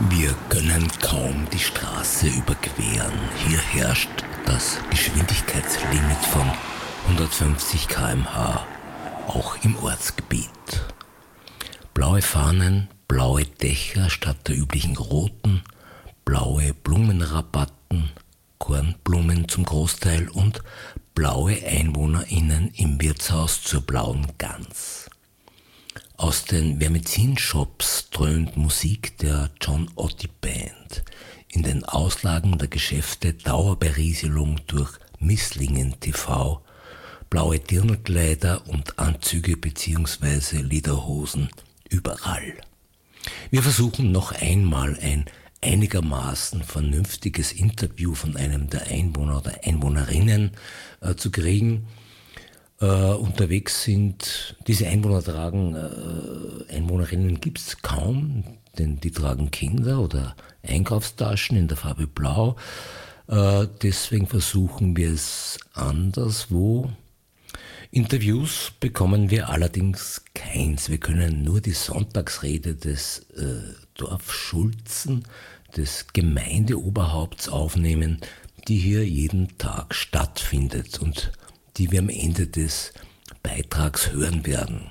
Wir können kaum die Straße überqueren. Hier herrscht das Geschwindigkeitslimit von 150 km/h, auch im Ortsgebiet. Blaue Fahnen, blaue Dächer statt der üblichen roten, blaue Blumenrabatten, Kornblumen zum Großteil und blaue EinwohnerInnen im Wirtshaus zur blauen Gans. Aus den Vermizin-Shops dröhnt Musik der John Otti Band. In den Auslagen der Geschäfte Dauerberieselung durch Misslingen TV, blaue Dirndlkleider und Anzüge bzw. Lederhosen überall. Wir versuchen noch einmal ein einigermaßen vernünftiges Interview von einem der Einwohner oder Einwohnerinnen zu kriegen. Unterwegs sind, diese Einwohnerinnen gibt es kaum, denn die tragen Kinder oder Einkaufstaschen in der Farbe Blau. Deswegen versuchen wir es anderswo. Interviews bekommen wir allerdings keins. Wir können nur die Sonntagsrede des Dorfschulzen, des Gemeindeoberhaupts aufnehmen, die hier jeden Tag stattfindet und die wir am Ende des Beitrags hören werden.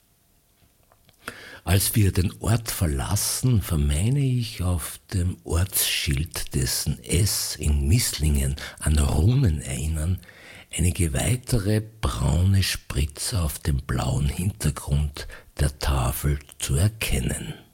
Als wir den Ort verlassen, vermeine ich auf dem Ortsschild, dessen S in Misslingen an Runen erinnern, einige weitere braune Spritzer auf dem blauen Hintergrund der Tafel zu erkennen.